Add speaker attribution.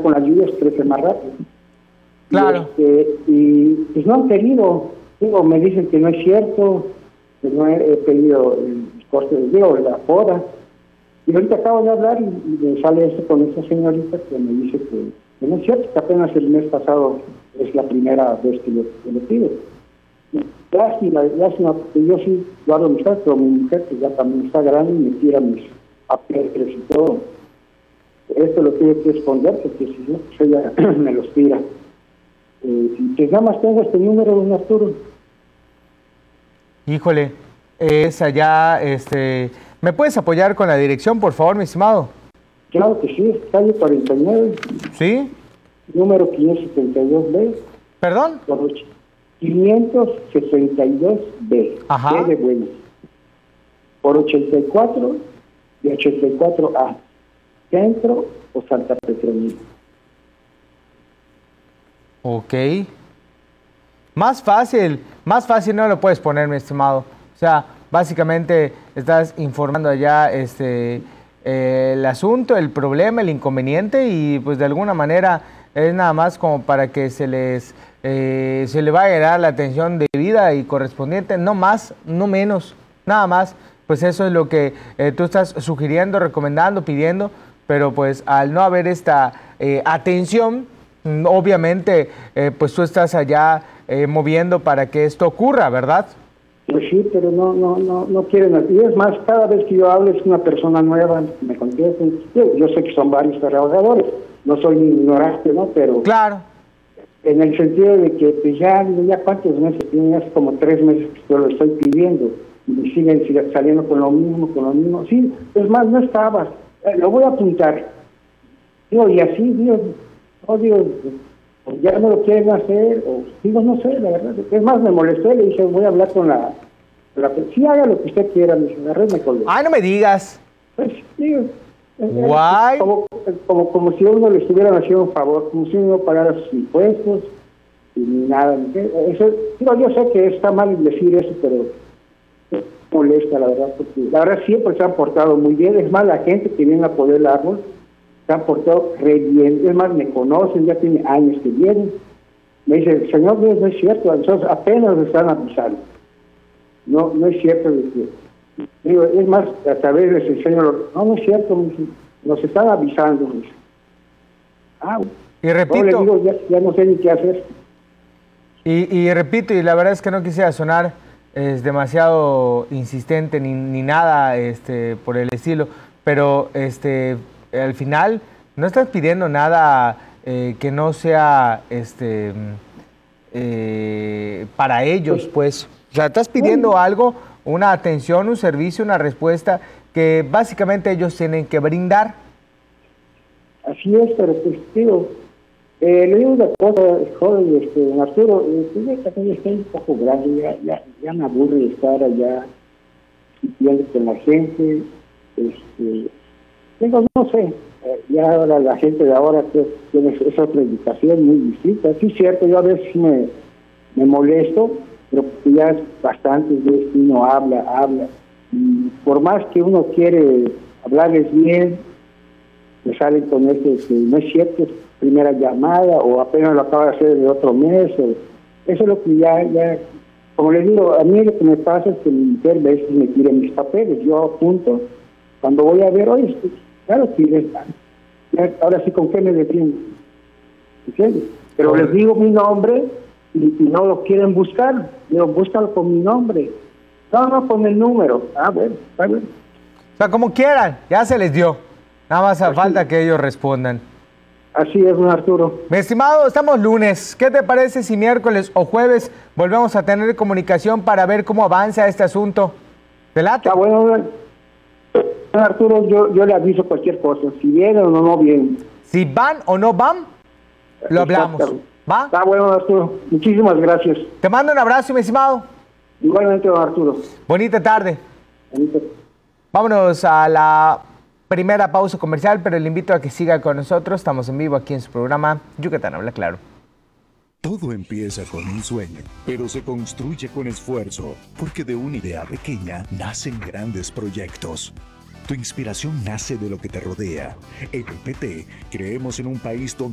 Speaker 1: con las lluvias crece más rápido.
Speaker 2: Claro.
Speaker 1: Y pues no han querido, me dicen que no es cierto, que no he pedido el coste de la poda. Y ahorita acabo de hablar y me sale esto con esta señorita que me dice que no es cierto, que apenas el mes pasado es la primera vez que le pido. Lástima, porque yo sí lo hago amistad, pero mi mujer que ya también está grande y me tira mis papeles y todo. Esto lo tengo que esconder porque si no, pues ella me los tira. Pues nada más tengo este número, don Arturo.
Speaker 2: Híjole, es allá, ¿me puedes apoyar con la dirección, por favor, mi estimado?
Speaker 1: Claro que sí, es calle 49.
Speaker 2: ¿Sí?
Speaker 1: Número 572B.
Speaker 2: ¿Perdón?
Speaker 1: 562B.
Speaker 2: Ajá.
Speaker 1: B de Buenos. Por 84 y 84A. Centro o Santa Petronila.
Speaker 2: Ok. Más fácil no lo puedes poner, mi estimado. O sea, básicamente estás informando allá el asunto, el problema, el inconveniente y pues de alguna manera es nada más como para que se le vaya a dar la atención debida y correspondiente, no más, no menos, nada más. Pues eso es lo que tú estás sugiriendo, recomendando, pidiendo, pero pues al no haber esta atención, obviamente pues tú estás allá moviendo para que esto ocurra, ¿verdad?
Speaker 1: Pues sí, pero no quieren. Y es más, cada vez que yo hablo es una persona nueva, me contestan. Yo sé que son varios trabajadores, no soy ignorante, ¿no? Pero
Speaker 2: claro,
Speaker 1: en el sentido de que pues ya cuántos meses, tiene hace como 3 meses que yo lo estoy pidiendo y me siguen saliendo con lo mismo. Sí, es más, no estabas, lo voy a apuntar. Digo, y así, digo, ya no lo quieren hacer, o digo, no sé, la verdad. Es más, me molesté, le dije, voy a hablar con la sí, haga lo que usted quiera, me agarré, me colgué.
Speaker 2: Ay, no me digas.
Speaker 1: Pues, digo,
Speaker 2: Guay.
Speaker 1: como si uno le estuviera haciendo un favor, como si uno pagara sus impuestos, y ni nada. Eso, digo, yo sé que está mal decir eso, pero molesta, la verdad, porque la verdad siempre se han portado muy bien. Es más, la gente que viene a poder el árbol se han portado re bien. Es más, me conocen, ya tiene años que vienen. Me dice, señor, no es cierto, entonces apenas me están avisando. No es cierto. Digo, es más, a través les enseño, no es cierto, nos están avisando.
Speaker 2: Y repito,
Speaker 1: le digo, ya no sé ni qué hacer.
Speaker 2: Y repito, y la verdad es que no quisiera sonar demasiado insistente ni nada por el estilo, pero al final no estás pidiendo nada que no sea para ellos, pues. O sea, estás pidiendo algo, una atención, un servicio, una respuesta que básicamente ellos tienen que brindar.
Speaker 1: Así es, pero pues digo, le digo una cosa, joven, Arturo, pues ya también estoy un poco grande, ya me aburre estar allá viendo con la gente, digo, no sé, ya ahora la gente de ahora tiene esa otra educación muy distinta. Sí, es cierto, yo a veces me molesto, pero ya es bastante veces que uno habla, y por más que uno quiere hablarles bien, me salen con que no es cierto, es primera llamada, o apenas lo acaba de hacer de otro mes, eso es lo que ya, como les digo, a mí lo que me pasa es que mi mujer a veces me tira mis papeles, yo apunto, cuando voy a ver, oye, claro que ahora sí, ¿con qué me defiendo? ¿Entiendes? Pero les digo mi nombre y no lo quieren buscar, digo, búscalo con mi nombre. No, con el número. Bueno, está bien.
Speaker 2: O sea, como quieran, ya se les dio. Nada más hace falta que ellos respondan.
Speaker 1: Así es, don Arturo.
Speaker 2: Mi estimado, estamos lunes. ¿Qué te parece si miércoles o jueves volvemos a tener comunicación para ver cómo avanza este asunto? ¿Te late?
Speaker 1: Está bueno, don Arturo, yo le aviso cualquier cosa. Si vienen o no vienen.
Speaker 2: Si van o no van, lo hablamos. ¿Va?
Speaker 1: Está bueno, don Arturo. Muchísimas gracias.
Speaker 2: Te mando un abrazo, mi estimado.
Speaker 1: Igualmente, don Arturo.
Speaker 2: Bonita tarde.
Speaker 1: Bonita.
Speaker 2: Vámonos a la primera pausa comercial, pero le invito a que siga con nosotros. Estamos en vivo aquí en su programa Yucatán Habla Claro.
Speaker 3: Todo empieza con un sueño, pero se construye con esfuerzo, porque de una idea pequeña nacen grandes proyectos. Tu inspiración nace de lo que te rodea. En el PT creemos en un país donde